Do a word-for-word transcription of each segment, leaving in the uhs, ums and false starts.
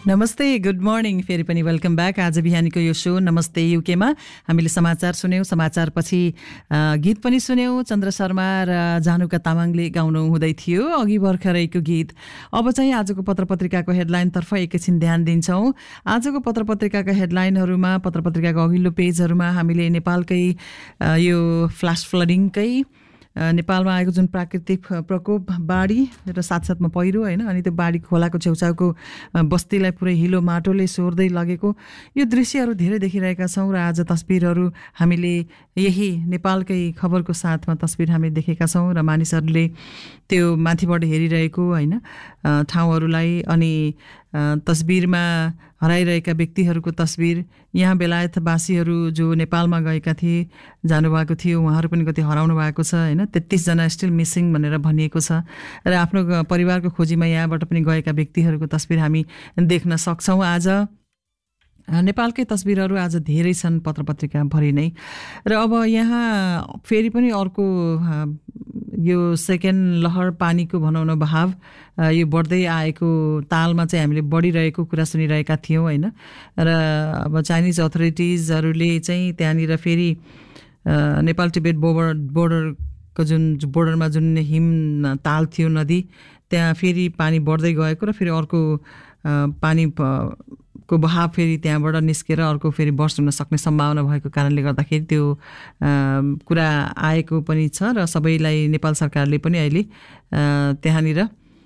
नमस्ते, good morning. फेरि पनि वेलकम ब्याक। आज बिहानीको यो शो नमस्ते युकेमा हामीले समाचार सुन्यौँ, समाचारपछि गीत पनि सुन्यौँ। चन्द्र शर्मा र जानुका तामाङले गाउनु हुँदै थियो अघि भर्खरैको गीत। अब चाहिँ आजको पत्रपत्रिकाको हेडलाइनतर्फ एकैछिन ध्यान दिन्छौँ। आजको पत्रपत्रिकाका हेडलाइनहरूमा, पत्रपत्रिकाको अघिल्लो पेजहरूमा हामीले नेपालकै यो फ्ल्यास फ्लडिङकै नेपालमा आएको जुन प्राकृतिक प्रकोप, बाढी र साथसाथमा पहिरो होइन, अनि त्यो बाढी खोलाको छेउछाउको बस्तीलाई पुरै हिलो माटोले सोर्दै लगेको यो दृश्यहरू धेरै देखिरहेका छौँ। र आज तस्बिरहरू हामीले यही नेपालकै खबरको साथमा तस्बिर हामी देखेका छौँ र मानिसहरूले त्यो माथिबाट हेरिरहेको होइन ठाउँहरूलाई, अनि तस्बिरमा हराइरहेका व्यक्तिहरूको तस्बिर, यहाँ बेलायतवासीहरू जो नेपालमा गएका थिए, जानुभएको थियो, उहाँहरू पनि कति हराउनु भएको छ होइन। तेत्तिसजना स्टिल मिसिङ भनेर भनिएको छ र आफ्नो परिवारको खोजीमा यहाँबाट पनि गएका व्यक्तिहरूको तस्बिर हामी देख्न सक्छौँ। आज नेपालकै तस्बिरहरू आज धेरै छन् पत्रपत्रिकाभरि नै। र अब यहाँ फेरि पनि अर्को यो सेकेन्ड लहर पानीको भनौँ न बहाव, यो बढ्दै आएको तालमा चाहिँ हामीले बढिरहेको कुरा सुनिरहेका थियौँ होइन। र अब चाइनिज अथोरिटिजहरूले चाहिँ त्यहाँनिर फेरि नेपाल टिबेट बोर्डर बोर्डरको जुन बोर्डरमा जुन हिम ताल थियो, नदी, त्यहाँ फेरि पानी बढ्दै गएको र फेरि अर्को पानी को बहाव फेरि त्यहाँबाट निस्केर अर्को फेरि बर्स्ट हुन सक्ने सम्भावना भएको कारणले गर्दाखेरि त्यो कुरा आएको पनि छ। र सबैलाई नेपाल सरकारले पनि अहिले त्यहाँनिर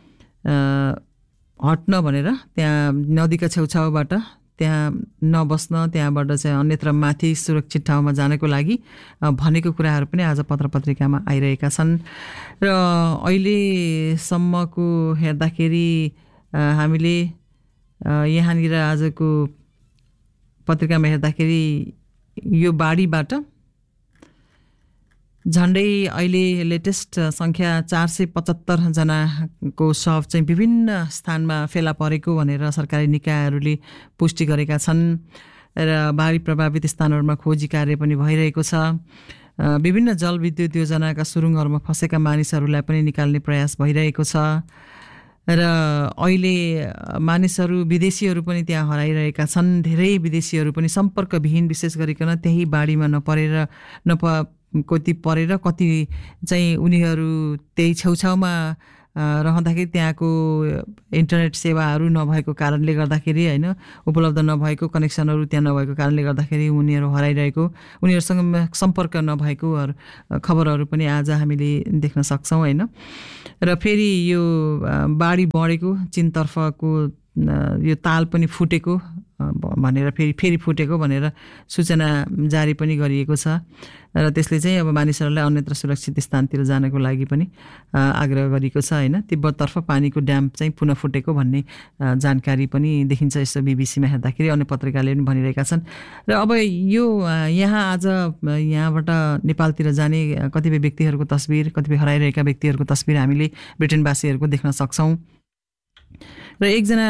हट्न भनेर, त्यहाँ नदीका छेउछाउबाट त्यहाँ नबस्न, त्यहाँबाट चाहिँ अन्यत्र माथि सुरक्षित ठाउँमा जानको लागि भनेको कुराहरू पनि आज पत्रपत्रिकामा आइरहेका छन्। र अहिलेसम्मको हेर्दाखेरि हामीले यहाँनिर आजको पत्रिकामा हेर्दाखेरि यो बाढीबाट झन्डै अहिले लेटेस्ट सङ्ख्या चार सय पचहत्तरजनाको शव चाहिँ विभिन्न स्थानमा फेला परेको भनेर सरकारी निकायहरूले पुष्टि गरेका छन्। र बाढी प्रभावित स्थानहरूमा खोजी कार्य पनि भइरहेको छ। विभिन्न जलविद्युत योजनाका सुरुङहरूमा फँसेका मानिसहरूलाई पनि निकाल्ने प्रयास भइरहेको छ। र अहिले मानिसहरू, विदेशीहरू पनि त्यहाँ हराइरहेका छन्। धेरै विदेशीहरू पनि सम्पर्कविहीन, विशेष गरिकन त्यही बाढीमा नपरेर नप कति परेर कति चाहिँ उनीहरू त्यही छेउछाउमा रहँदाखेरि त्यहाँको इन्टरनेट सेवाहरू नभएको कारणले गर्दाखेरि होइन, उपलब्ध नभएको कनेक्सनहरू त्यहाँ नभएको कारणले गर्दाखेरि उनीहरू हराइरहेको, उनीहरूसँग सम्पर्क नभएको खबरहरू पनि आज हामीले देख्न सक्छौँ होइन। र फेरि यो बाढी बढेको चीनतर्फको यो ताल पनि फुटेको भनेर फेरि फेरि फुटेको भनेर सूचना जारी पनि गरिएको छ। र त्यसले चाहिँ अब मानिसहरूलाई अन्यत्र सुरक्षित स्थानतिर जानको लागि पनि आग्रह गरेको छ होइन। तिब्बततर्फ पानीको ड्याम चाहिँ पुनः फुटेको भन्ने जानकारी पनि देखिन्छ यसो बिबिसीमा हेर्दाखेरि, अन्य पत्रिकाले पनि भनिरहेका छन्। र अब यो यहाँ आज यहाँबाट नेपालतिर जाने कतिपय व्यक्तिहरूको तस्बिर, कतिपय हराइरहेका व्यक्तिहरूको तस्बिर हामीले ब्रिटेनवासीहरूको देख्न सक्छौँ। र एकजना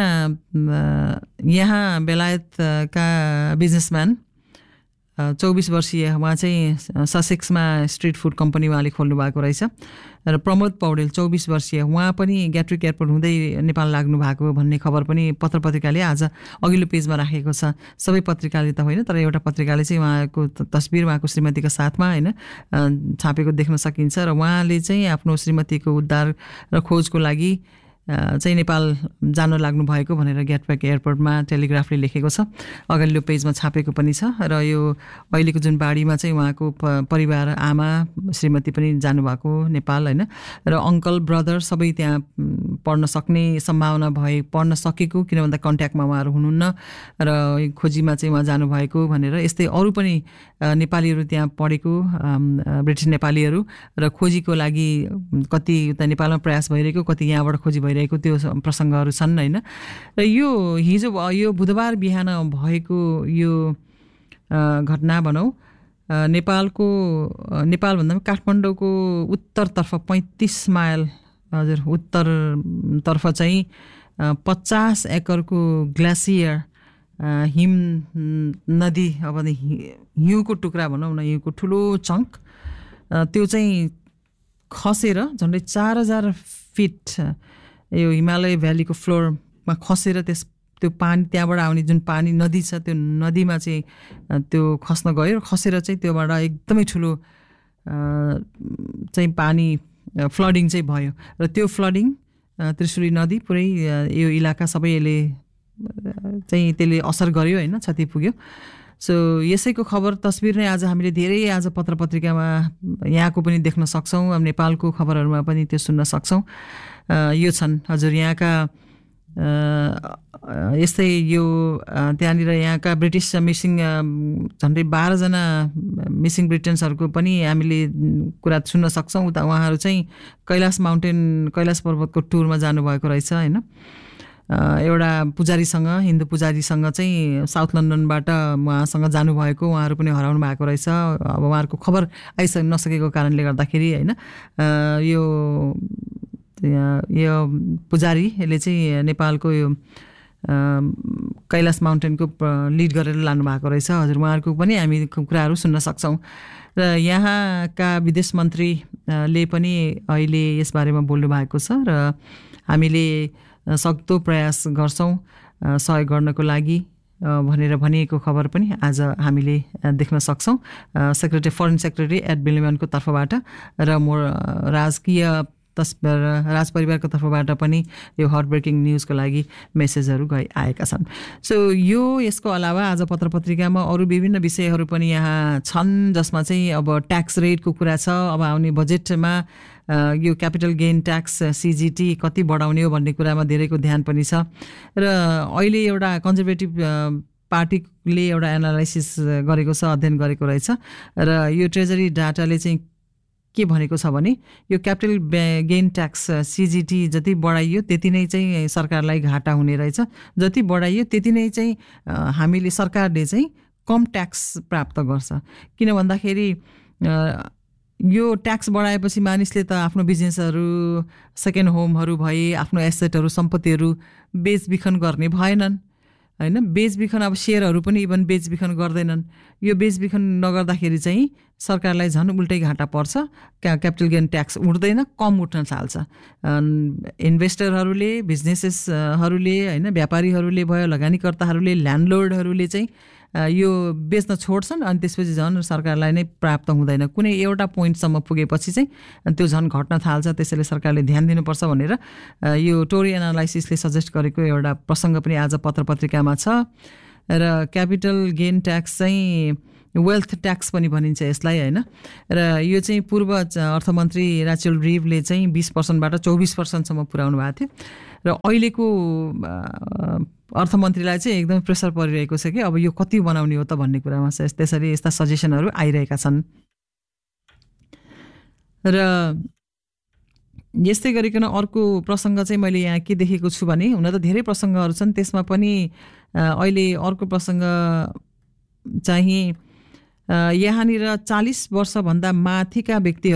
यहाँ बेलायतका बिजनेसम्यान चौबिस वर्षीय, उहाँ चाहिँ ससेक्समा स्ट्रिट फुड कम्पनी उहाँले खोल्नु भएको रहेछ। र प्रमोद पौडेल चौबिस वर्षीय, उहाँ पनि ग्याट्रिक एयरपोर्ट हुँदै नेपाल लाग्नु भएको भन्ने खबर पनि पत्रपत्रिकाले आज अघिल्लो पेजमा राखेको छ। सबै पत्रिकाले त होइन, तर एउटा पत्रिकाले चाहिँ उहाँको तस्बिर उहाँको श्रीमतीको साथमा होइन छापेको देख्न सकिन्छ। र उहाँले चाहिँ आफ्नो श्रीमतीको उद्धार र खोजको लागि चाहिँ नेपाल जान लाग्नु भएको भनेर ग्याटब्याक एयरपोर्टमा टेलिग्राफले लेखेको छ, अगाडिल्लो पेजमा छापेको पनि छ। र यो अहिलेको जुन बाढीमा चाहिँ उहाँको परिवार, आमा, श्रीमती पनि जानुभएको नेपाल होइन। र अङ्कल, ब्रदर सबै त्यहाँ पढ्न सक्ने सम्भावना भए, पढ्न सकेको, किन भन्दा कन्ट्याक्टमा उहाँहरू हुनुहुन्न र खोजीमा चाहिँ उहाँ जानुभएको भनेर यस्तै अरू पनि नेपालीहरू त्यहाँ पढेको, ब्रिटिस नेपालीहरू, र खोजीको लागि कति उता नेपालमा प्रयास भइरहेको, कति यहाँबाट खोजी भइरहेको त्यो प्रसङ्गहरू छन् होइन। र यो हिजो यो बुधबार बिहान भएको यो घटना भनौँ नेपालको नेपाल भन्दा पनि काठमाडौँको उत्तरतर्फ पैँतिस माइल हजुर उत्तरतर्फ चाहिँ पचास एकरको ग्लासियर हिम नदी, अब हिउँको टुक्रा भनौँ न, हिउँको ठुलो चङ्क, त्यो चाहिँ खसेर झन्डै चार हजार फिट यो हिमालय भ्यालीको फ्लोरमा खसेर त्यस त्यो पानी त्यहाँबाट आउने जुन पानी नदी छ त्यो नदीमा चाहिँ त्यो खस्न गयो र खसेर चाहिँ त्योबाट एकदमै ठुलो चाहिँ पानी फ्लडिङ चाहिँ भयो र त्यो फ्लडिङ त्रिशुली नदी पुरै यो इलाका सबै यसले चाहिँ त्यसले असर गर्यो होइन, क्षति पुग्यो। सो यसैको खबर तस्बिर नै आज हामीले धेरै आज पत्र पत्रिकामा यहाँको पनि देख्न सक्छौँ, अब नेपालको खबरहरूमा पनि त्यो सुन्न सक्छौँ। यो छन् हजुर यहाँका यस्तै यो त्यहाँनिर यहाँका ब्रिटिस मिसिङ झन्डै बाह्रजना मिसिङ ब्रिटेन्सहरूको पनि हामीले कुरा सुन्न सक्छौँ। उता उहाँहरू चाहिँ कैलाश माउन्टेन कैलाश पर्वतको टुरमा जानुभएको रहेछ होइन, एउटा पुजारीसँग हिन्दू पुजारीसँग चाहिँ साउथ लन्डनबाट उहाँसँग जानुभएको, उहाँहरू पनि हराउनु भएको रहेछ। अब उहाँहरूको खबर आइसक नसकेको कारणले गर्दाखेरि होइन यो यो पुजारीले चाहिँ नेपालको यो कैलाश माउन्टेनको लिड गरेर लानु भएको रहेछ हजुर, उहाँहरूको पनि हामी कुराहरू सुन्न सक्छौँ। र यहाँका विदेश मन्त्रीले पनि अहिले यसबारेमा बोल्नु भएको छ र हामीले सक्दो प्रयास गर्छौँ सहयोग गर्नको लागि भनेर भनिएको खबर पनि आज हामीले देख्न सक्छौँ सेक्रेटरी फरेन सेक्रेटरी एड मिलिमनको तर्फबाट र म राजकीय तस राज परिवारको तर्फबाट पनि यो हट ब्रेकिङ न्युजको लागि मेसेजहरू गइ आएका छन्। सो यो यसको अलावा आज पत्र पत्रिकामा अरू विभिन्न विषयहरू पनि यहाँ छन् जसमा चाहिँ अब ट्याक्स रेटको कुरा छ। अब आउने बजेटमा यो क्यापिटल गेन ट्याक्स सिजिटी कति बढाउने हो भन्ने कुरामा धेरैको ध्यान पनि छ र अहिले एउटा कन्जर्भेटिभ पार्टीले एउटा एनालाइसिस गरेको छ, अध्ययन गरेको रहेछ र यो ट्रेजरी डाटाले चाहिँ के भनेको छ भने यो क्यापिटल गेन ट्याक्स सिजिटी जति बढाइयो त्यति नै चाहिँ सरकारलाई घाटा हुने रहेछ, जति बढाइयो त्यति नै चाहिँ हामीले सरकारले चाहिँ कम ट्याक्स प्राप्त गर्छ। किन भन्दाखेरि यो ट्याक्स बढाएपछि मानिसले त आफ्नो बिजनेसहरू सेकेन्ड होमहरू भए आफ्नो एसेटहरू सम्पत्तिहरू बेचबिखन गर्ने भएनन् होइन, बेचबिखन अब सेयरहरू पनि इभन बेचबिखन गर्दैनन्। यो बेचबिखन नगर्दाखेरि चाहिँ सरकारलाई झन् उल्टै घाटा पर्छ, क्या क्यापिटल गेन ट्याक्स उठ्दैन, कम उठ्न थाल्छ। इन्भेस्टरहरूले बिजनेसेसहरूले होइन व्यापारीहरूले भयो, लगानीकर्ताहरूले ल्यान्डलोर्डहरूले चाहिँ यो बेच्न छोड्छन् अनि त्यसपछि झन् सरकारलाई नै प्राप्त हुँदैन। कुनै एउटा पोइन्टसम्म पुगेपछि चाहिँ त्यो झन् घट्न थाल्छ, त्यसैले सरकारले ध्यान दिनुपर्छ भनेर यो टोरी एनालाइसिसले सजेस्ट गरेको एउटा प्रसङ्ग पनि आज पत्र पत्रिकामा छ। र क्यापिटल गेन ट्याक्स चाहिँ वेल्थ ट्याक्स पनि भनिन्छ यसलाई होइन, र यो चाहिँ पूर्व अर्थमन्त्री राचेल रिभले चाहिँ बिस पर्सेन्टबाट चौबिस पर्सेन्टसम्म पुर्याउनु भएको थियो र अहिलेको अर्थमन्त्रीलाई चाहिँ एकदमै प्रेसर परिरहेको छ कि अब यो कति बनाउने हो त भन्ने कुरामा चाहिँ त्यसरी यस्ता सजेसनहरू आइरहेका छन्। र यस्तै गरिकन अर्को प्रसङ्ग चाहिँ मैले यहाँ के देखेको छु भने हुन त धेरै प्रसङ्गहरू छन्, त्यसमा पनि अहिले अर्को प्रसङ्ग चाहिँ यहाँनिर चालिस वर्षभन्दा माथिका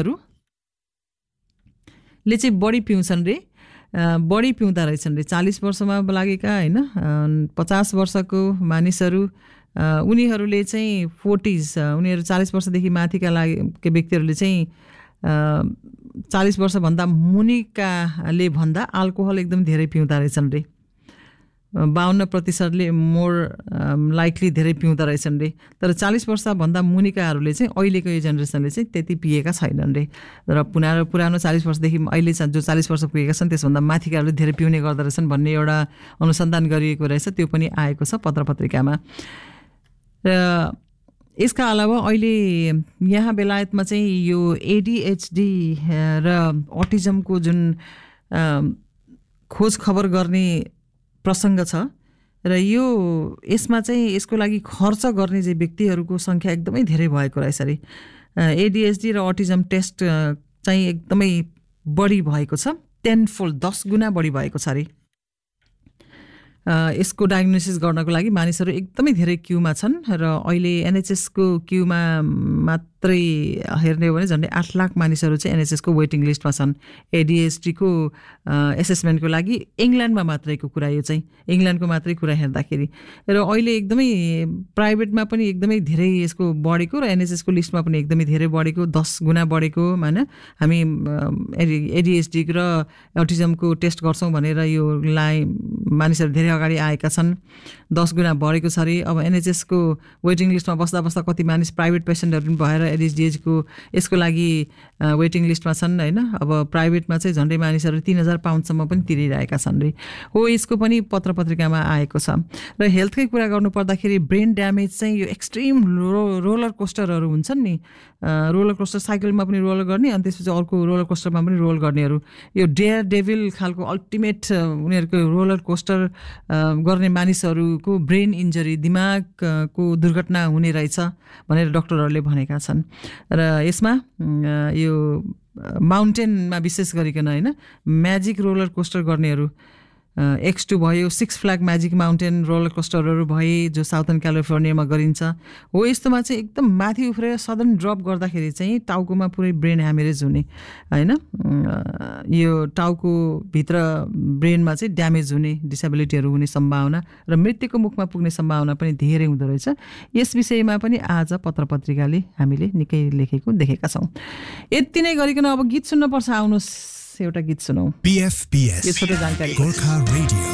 व्यक्तिहरूले चाहिँ बढी पिउँछन् रे, बढी पिउँदा रहेछन् रे। चालिस वर्षमा लागेका होइन पचास वर्षको मानिसहरू उनीहरूले चाहिँ फोर्टिज उनीहरू चालिस वर्षदेखि माथिका लागेका व्यक्तिहरूले चाहिँ चालिस वर्षभन्दा मुनिकाले भन्दा अल्कोहल एकदम धेरै पिउँदा रहेछन् रे। बाहन्न प्रतिशतले मोर लाइकली धेरै पिउँदा रहेछन् रे। तर चालिस वर्षभन्दा मुनिकाहरूले चाहिँ अहिलेको यो जेनेरेसनले चाहिँ त्यति पिएका छैनन् रे। र पुरा पुरानो चालिस वर्षदेखि अहिले जो चालिस वर्ष पुगेका छन् त्यसभन्दा माथिकाहरूले धेरै पिउने गर्दो रहेछन् भन्ने एउटा अनुसन्धान गरिएको रहेछ, त्यो पनि आएको छ पत्र पत्रिकामा। र यसका अलावा अहिले यहाँ बेलायतमा चाहिँ यो एडिएचडी र अटिजमको जुन खोज खबर गर्ने प्रसङ्ग छ र यो यसमा चाहिँ यसको लागि खर्च गर्ने चाहिँ व्यक्तिहरूको सङ्ख्या एकदमै धेरै भएको रहेछ अरे। एडिएचडी र अटिजम टेस्ट चाहिँ एकदमै बढी भएको छ, टेन फोल्ड दस गुणा बढी भएको छ अरे। यसको डायग्नोसिस गर्नको लागि मानिसहरू एकदमै धेरै क्युमा छन् र अहिले एनएचएसको क्युमा मात्र मात्रै हेर्ने हो भने झन्डै आठ लाख मानिसहरू चाहिँ एनएचएसको वेटिङ लिस्टमा छन् एडिएचडीको एसेसमेन्टको लागि। इङ्ल्यान्डमा मात्रैको कुरा यो चाहिँ इङ्ल्यान्डको मात्रै कुरा हेर्दाखेरि र अहिले एकदमै प्राइभेटमा पनि एकदमै धेरै यसको बढेको र एनएचएसको लिस्टमा पनि एकदमै धेरै बढेको दस गुणा बढेको होइन। हामी एडिएचडी र अटिजमको टेस्ट गर्छौँ भनेर यो लाई मानिसहरू धेरै अगाडि आएका छन्, दस गुणा बढेको छ अरे। अब एनएचएसको वेटिङ लिस्टमा बस्दा बस्दा कति मानिस प्राइभेट पेसेन्टहरू पनि भएर एडिएचडीको यसको लागि वेटिङ लिस्टमा छन् होइन। अब प्राइभेटमा चाहिँ झन्डै मानिसहरू तिन हजार पाउन्डसम्म पनि तिरिरहेका छन् रे हो। यसको पनि पत्र पत्रिकामा आएको छ। र हेल्थकै कुरा गर्नु पर्दाखेरि ब्रेन ड्यामेज चाहिँ यो एक्सट्रिम रो रोलर कोस्टरहरू हुन्छन् नि, रोलर कोस्टर साइकलमा पनि रोलर गर्ने अनि त्यसपछि अर्को रोलर कोस्टरमा पनि रोल गर्नेहरू, यो डेयर डेभिल खालको अल्टिमेट उनीहरूको रोलर कोस्टर गर्ने मानिसहरूको ब्रेन इन्जरी दिमागको दुर्घटना हुने रहेछ भनेर डक्टरहरूले भनेका छन्। र यसमा यो माउन्टेनमा विशेष गरिकन होइन म्याजिक रोलर कोस्टर गर्नेहरू एक्स टू भयो, six flag magic mountain roller कोस्टरहरू भए जो साउथर्न क्यालिफोर्नियामा गरिन्छ हो। यस्तोमा चाहिँ एकदम माथि उफ्रेर सडन ड्रप गर्दाखेरि चाहिँ टाउकोमा पुरै ब्रेन ह्यामेरेज हुने होइन, यो टाउको भित्र ब्रेनमा चाहिँ ड्यामेज हुने, डिसेबिलिटीहरू हुने सम्भावना र मृत्युको मुखमा पुग्ने सम्भावना पनि धेरै हुँदो रहेछ। यस विषयमा पनि आज पत्र पत्रिकाले हामीले निकै लेखेको देखेका छौँ। यति नै गरिकन अब गीत सुन्नुपर्छ, आउनुहोस् एउटा गीत सुनौ। पीएफपीएस यो छोटो जानकारी गोर्खा रेडियो।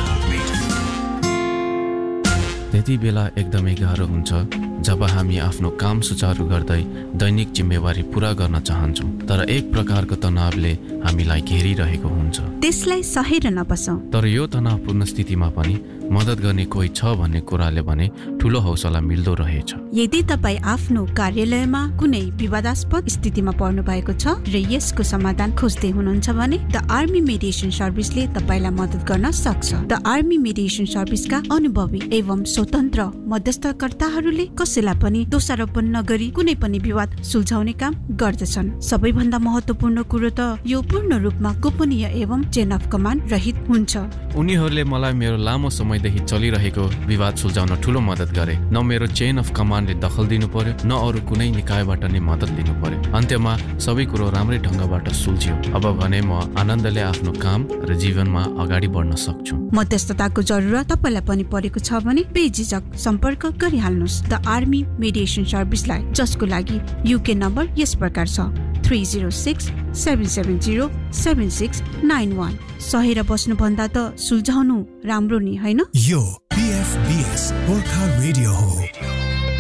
त्यति बेला एकदमै गाह्रो हुन्छ जब हामी आफ्नो काम सुचारू गर्दै दैनिक जिम्मेवारी पूरा गर्न चाहन्छौँ, तर एक प्रकारको तनावले हामीलाई घेरिरहेको हुन्छ। त्यसलाई सहेर नबसौँ। तर यो तनावपूर्ण स्थितिमा पनि मद्दत गर्ने कोही छ भन्ने कुराले भने ठुलो हौसला मिल्दो रहेछ। यदि तपाईँ आफ्नो कार्यालयमा कुनै विवादास्पद स्थितिमा पर्नु भएको छ र यसको समाधान खोज्दै हुनुहुन्छ भने द आर्मी मेडिएसन सर्भिसले तपाईँलाई मद्दत गर्न सक्छ। द आर्मी मेडिएसन सर्भिसका अनुभवी एवं स्वतन्त्र मध्यस्थकर्ताहरूले कसैलाई पनि दोषारोपण नगरी कुनै पनि विवाद सुल्झाउने काम गर्दछन्। सबैभन्दा महत्त्वपूर्ण कुरो त यो पूर्ण रूपमा गोपनीय एवं चेन अफ कमान्ड रहित हुन्छ। उनीहरूले मलाई मेरो लामो समयदेखि चलिरहेको विवाद सुल्झाउन ठुलो मद्दत गरे। न मेरो चेन अफ कमान्डले दखल दिनु पर्यो, न अरू कुनै निकायबाट नै मद्दत लिनु पर्यो। अन्त्यमा सबै कुरो राम्रै ढङ्गबाट सुल्झियो। अब भने म आनन्दले आफ्नो काम र जीवनमा अगाडि बढ्न सक्छु। मध्यस्थताको जरुरत तपाईँलाई पनि परेको छ भने बेझिझक सम्पर्क गरिहाल्नुहोस् द आर्मी मेडिएसन सर्भिसलाई, जसको लागि युके नम्बर यस प्रकार छ three zero six seven seven zero seven six nine one. सहेर बस्नुभन्दा त सुल्झाउनु राम्रो नि होइन। यो पीएफबीएस गोर्खा रेडियो हो।